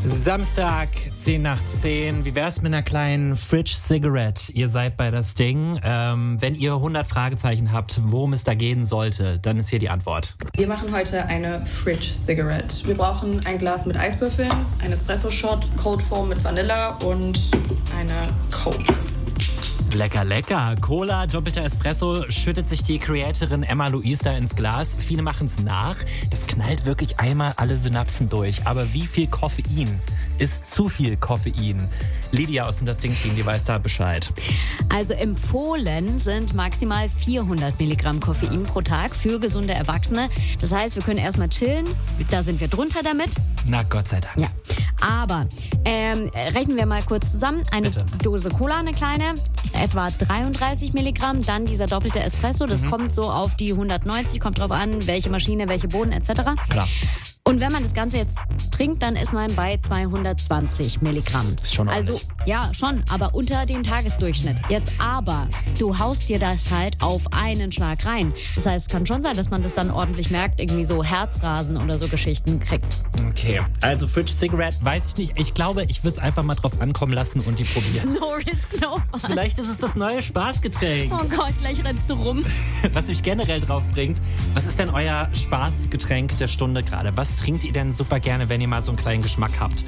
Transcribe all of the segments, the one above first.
Samstag, 10 nach 10. Wie wär's mit einer kleinen Fridge Cigarette? Ihr seid bei das Ding. Wenn ihr 100 Fragezeichen habt, worum es da gehen sollte, dann ist hier die Antwort. Wir machen heute eine Fridge Cigarette. Wir brauchen ein Glas mit Eiswürfeln, ein Espresso-Shot, Cold Foam mit Vanilla und eine Coke. Lecker, lecker. Cola, doppelter Espresso, schüttet sich die Creatorin Emma Louise da ins Glas. Viele machen es nach. Das knallt wirklich einmal alle Synapsen durch. Aber wie viel Koffein ist zu viel Koffein? Lydia aus dem Das Ding-Team, die weiß da Bescheid. Also empfohlen sind maximal 400 Milligramm Koffein pro Tag für gesunde Erwachsene. Das heißt, wir können erstmal chillen. Da sind wir drunter damit. Na, Gott sei Dank. Ja. Aber rechnen wir mal kurz zusammen. Eine Dose Cola, eine kleine, etwa 33 Milligramm. Dann dieser doppelte Espresso, das kommt so auf die 190, kommt drauf an, welche Maschine, welche Bohnen etc. Klar. Und wenn man das Ganze jetzt trinkt, dann ist man bei 220 Milligramm. Ist schon ordentlich. Also, ja, schon, aber unter dem Tagesdurchschnitt. Jetzt aber, du haust dir das halt auf einen Schlag rein. Das heißt, es kann schon sein, dass man das dann ordentlich merkt, irgendwie so Herzrasen oder so Geschichten kriegt. Okay, also Fridge Cigarette, weiß ich nicht. Ich glaube, ich würde es einfach mal drauf ankommen lassen und die probieren. No risk, no fun. Vielleicht ist es das neue Spaßgetränk. Oh Gott, gleich rennst du rum. Was mich generell drauf bringt, was ist denn euer Spaßgetränk der Stunde gerade? Was trinkt ihr denn super gerne, wenn ihr mal so einen kleinen Geschmack habt?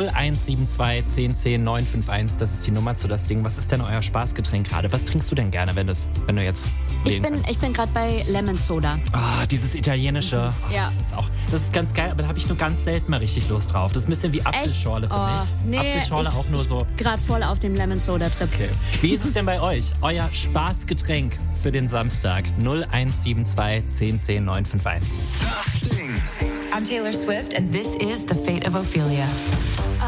0172 10 10 951, das ist die Nummer zu das Ding. Was ist denn euer Spaßgetränk gerade? Was trinkst du denn gerne, wenn du jetzt Ich bin gerade bei Lemon Soda. Ah, dieses italienische. Oh, Ja. Das ist ganz geil, aber da habe ich nur ganz selten mal richtig Lust drauf. Das ist ein bisschen wie Apfelschorle für mich. Nee, Apfelschorle auch nur so. Gerade voll auf dem Lemon Soda Trip. Okay. Wie ist es denn bei euch? Euer Spaßgetränk für den Samstag? 0172 10 10 951. I'm Taylor Swift and this is The Fate of Ophelia.